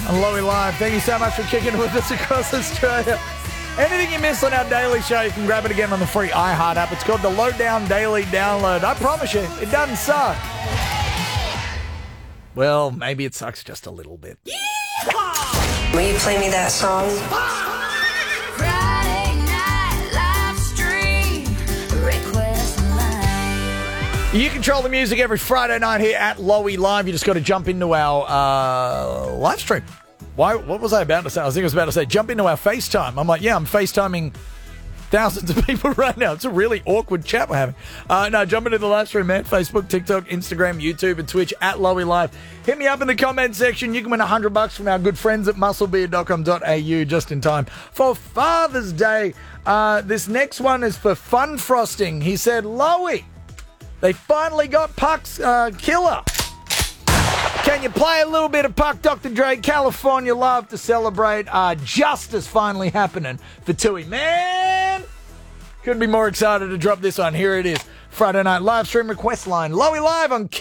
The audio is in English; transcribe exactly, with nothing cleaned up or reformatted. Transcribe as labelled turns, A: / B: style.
A: on Lowy Live. Thank you so much for kicking it with us across Australia. Anything you missed on our daily show, you can grab it again on the free iHeart app. It's called the Lowdown Daily Download. I promise you, it doesn't suck. Well, maybe it sucks just a little bit.
B: Yeehaw! Will you play me that song?
C: Friday night live stream, request line.
A: You control the music every Friday night here at Lowy Live. You just got to jump into our uh, live stream. Why? What was I about to say? I was thinking I was about to say, jump into our FaceTime. I'm like, yeah, I'm FaceTiming thousands of people right now. It's a really awkward chat we're having. Uh, no, jump into the live stream, man. Facebook, TikTok, Instagram, YouTube, and Twitch at Lowy Live. Hit me up in the comment section. You can win one hundred bucks from our good friends at muscle beard dot com dot a u just in time for Father's Day. Uh, this next one is for Fun Frosting. He said, Lowy, they finally got Puck's uh, Killer. Can you play a little bit of Puck, Doctor Dre? California love to celebrate. Uh, justice finally happening for Tui. Man, couldn't be more excited to drop this on. Here it is. Friday night live stream request line. Lowy Live on